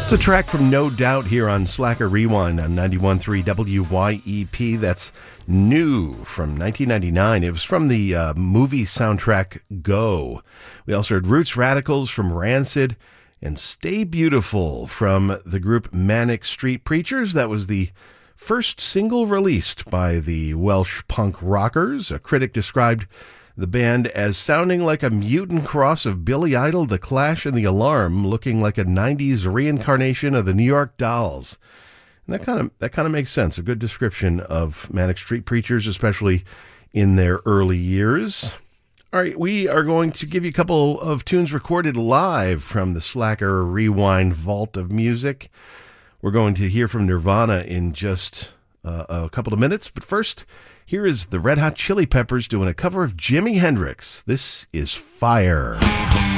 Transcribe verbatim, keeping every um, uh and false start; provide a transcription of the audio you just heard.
It's a track from No Doubt here on Slacker Rewind on ninety-one point three W Y E P. That's new from nineteen ninety-nine. It was from the uh, movie soundtrack Go. We also heard Roots Radicals from Rancid and Stay Beautiful from the group Manic Street Preachers. That was the first single released by the Welsh punk rockers. A critic described the band as sounding like a mutant cross of Billy Idol, The Clash, and The Alarm, looking like a nineties reincarnation of the New York Dolls. And that kind of that kind of makes sense. A good description of Manic Street Preachers, especially in their early years. All right, we are going to give you a couple of tunes recorded live from the Slacker Rewind Vault of Music. We're going to hear from Nirvana in just uh, a couple of minutes, but first, here is the Red Hot Chili Peppers doing a cover of Jimi Hendrix. This is Fire.